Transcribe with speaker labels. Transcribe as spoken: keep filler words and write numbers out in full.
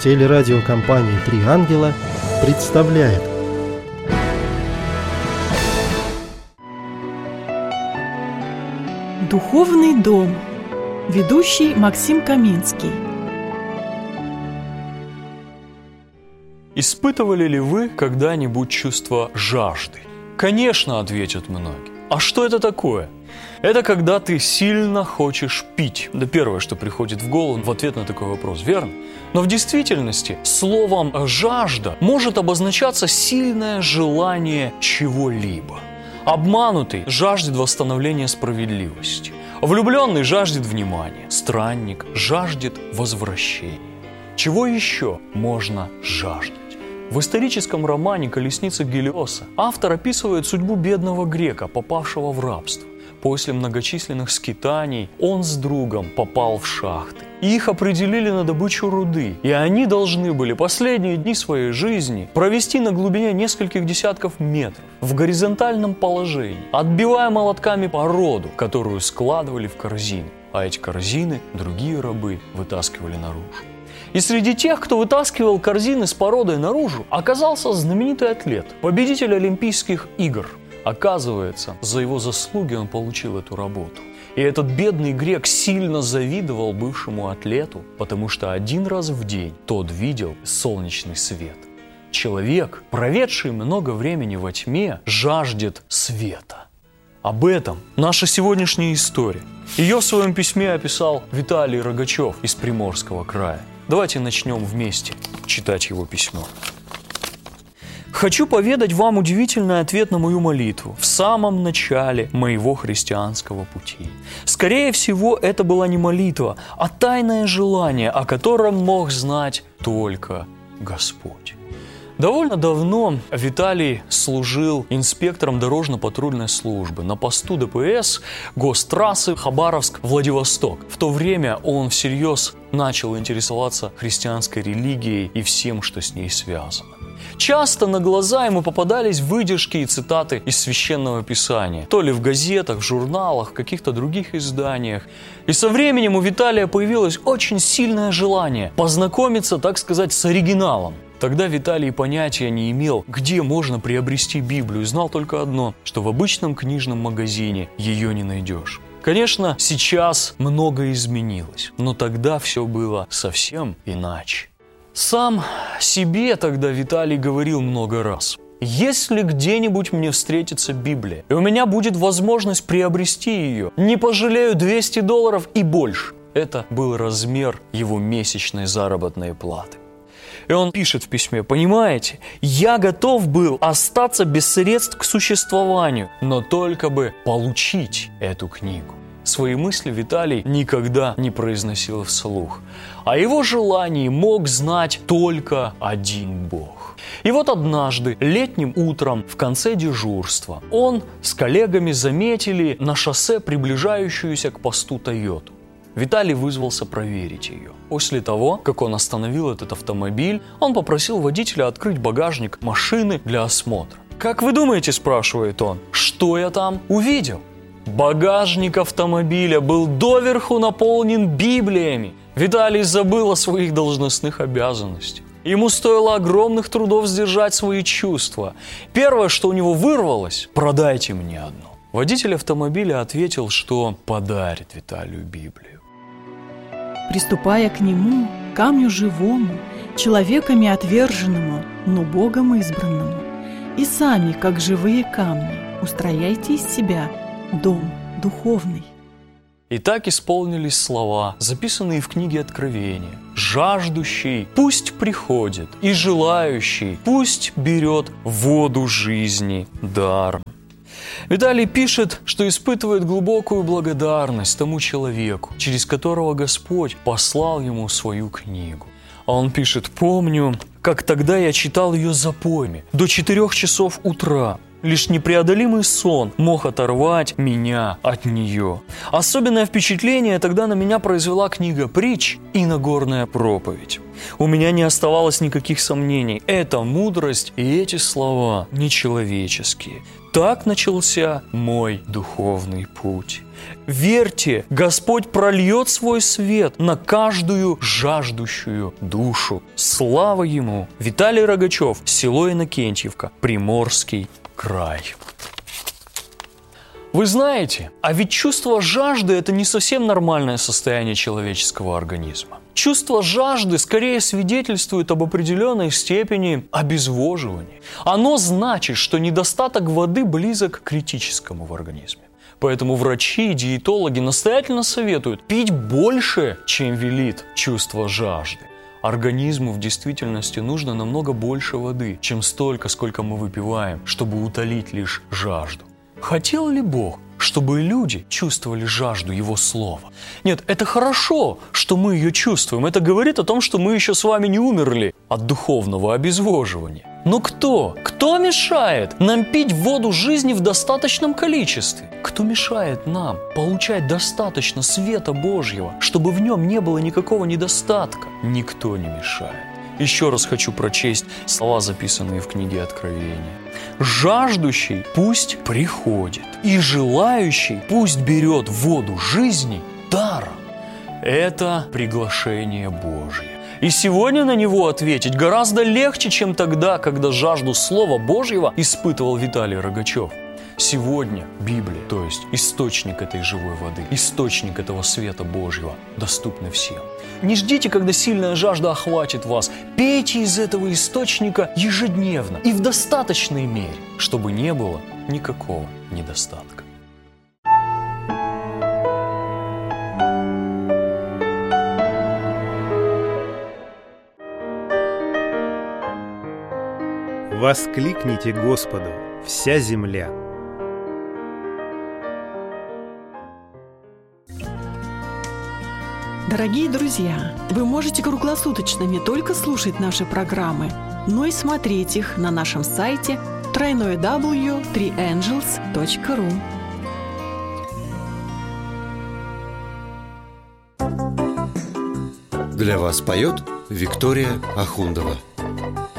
Speaker 1: Телерадиокомпания «Три ангела» представляет.
Speaker 2: Духовный дом. Ведущий Максим Каминский.
Speaker 3: Испытывали ли вы когда-нибудь чувство жажды? Конечно, ответят многие. А что это такое? Это когда ты сильно хочешь пить. Да первое, что приходит в голову в ответ на такой вопрос, верно? Но в действительности словом «жажда» может обозначаться сильное желание чего-либо. Обманутый жаждет восстановления справедливости. Влюбленный жаждет внимания. Странник жаждет возвращения. Чего еще можно жаждать? В историческом романе «Колесница Гелиоса» автор описывает судьбу бедного грека, попавшего в рабство. После многочисленных скитаний он с другом попал в шахты. Их определили на добычу руды, и они должны были последние дни своей жизни провести на глубине нескольких десятков метров в горизонтальном положении, отбивая молотками породу, которую складывали в корзины, а эти корзины другие рабы вытаскивали наружу. И среди тех, кто вытаскивал корзины с породой наружу, оказался знаменитый атлет, победитель Олимпийских игр. Оказывается, за его заслуги он получил эту работу. И этот бедный грек сильно завидовал бывшему атлету, потому что один раз в день тот видел солнечный свет. Человек, проведший много времени во тьме, жаждет света. Об этом наша сегодняшняя история. Ее в своем письме описал Виталий Рогачев из Приморского края. Давайте начнем вместе читать его письмо. Хочу поведать вам удивительный ответ на мою молитву в самом начале моего христианского пути. Скорее всего, это была не молитва, а тайное желание, о котором мог знать только Господь. Довольно давно Виталий служил инспектором дорожно-патрульной службы на посту ДПС гострассы Хабаровск-Владивосток. В то время он всерьез начал интересоваться христианской религией и всем, что с ней связано. Часто на глаза ему попадались выдержки и цитаты из Священного Писания, то ли в газетах, в журналах, в каких-то других изданиях. И со временем у Виталия появилось очень сильное желание познакомиться, так сказать, с оригиналом. Тогда Виталий понятия не имел, где можно приобрести Библию, знал только одно, что в обычном книжном магазине ее не найдешь. Конечно, сейчас многое изменилось, но тогда все было совсем иначе. Сам себе тогда Виталий говорил много раз: если где-нибудь мне встретится Библия, и у меня будет возможность приобрести ее, не пожалею двести долларов и больше. Это был размер его месячной заработной платы. И он пишет в письме: понимаете, я готов был остаться без средств к существованию, но только бы получить эту книгу. Свои мысли Виталий никогда не произносил вслух. О его желании мог знать только один Бог. И вот однажды, летним утром, в конце дежурства, он с коллегами заметили на шоссе приближающуюся к посту Тойоту. Виталий вызвался проверить ее. После того, как он остановил этот автомобиль, он попросил водителя открыть багажник машины для осмотра. «Как вы думаете, — спрашивает он, — что я там увидел?» Багажник автомобиля был доверху наполнен Библиями. Виталий забыл о своих должностных обязанностях. Ему стоило огромных трудов сдержать свои чувства. Первое, что у него вырвалось: «Продайте мне одну». Водитель автомобиля ответил, что подарит Виталию Библию.
Speaker 2: Приступая к нему, камню живому, человеками отверженному, но Богом избранному, и сами, как живые камни, устрояйте из себя дом духовный.
Speaker 3: И так исполнились слова, записанные в книге Откровения: «Жаждущий пусть приходит, и желающий пусть берет воду жизни даром». Виталий пишет, что испытывает глубокую благодарность тому человеку, через которого Господь послал ему свою книгу. А он пишет: «Помню, как тогда я читал ее запоями до четырех часов утра. Лишь непреодолимый сон мог оторвать меня от нее. Особенное впечатление тогда на меня произвела книга «Притч» и «Нагорная проповедь». У меня не оставалось никаких сомнений. Это мудрость и эти слова нечеловеческие. Так начался мой духовный путь. Верьте, Господь прольет свой свет на каждую жаждущую душу. Слава Ему! Виталий Рогачев, село Иннокентьевка, Приморский край. Вы знаете, а ведь чувство жажды – это не совсем нормальное состояние человеческого организма. Чувство жажды скорее свидетельствует об определенной степени обезвоживания. Оно значит, что недостаток воды близок к критическому в организме. Поэтому врачи и диетологи настоятельно советуют пить больше, чем велит чувство жажды. Организму в действительности нужно намного больше воды, чем столько, сколько мы выпиваем, чтобы утолить лишь жажду. Хотел ли Бог, чтобы люди чувствовали жажду Его Слова? Нет, это хорошо, что мы ее чувствуем. Это говорит о том, что мы еще с вами не умерли от духовного обезвоживания. Но кто? Кто мешает нам пить воду жизни в достаточном количестве? Кто мешает нам получать достаточно света Божьего, чтобы в нем не было никакого недостатка? Никто не мешает. Еще раз хочу прочесть слова, записанные в книге Откровения. «Жаждущий пусть приходит, и желающий пусть берет воду жизни даром». Это приглашение Божье. И сегодня на него ответить гораздо легче, чем тогда, когда жажду Слова Божьего испытывал Виталий Рогачев. Сегодня Библия, то есть источник этой живой воды, источник этого света Божьего, доступны всем. Не ждите, когда сильная жажда охватит вас. Пейте из этого источника ежедневно и в достаточной мере, чтобы не было никакого недостатка.
Speaker 1: Воскликните Господу, вся земля.
Speaker 2: Дорогие друзья, вы можете круглосуточно не только слушать наши программы, но и смотреть их на нашем сайте дабл ю дабл ю дабл ю точка три энджелс точка ру.
Speaker 4: Для вас поет Виктория Ахундова.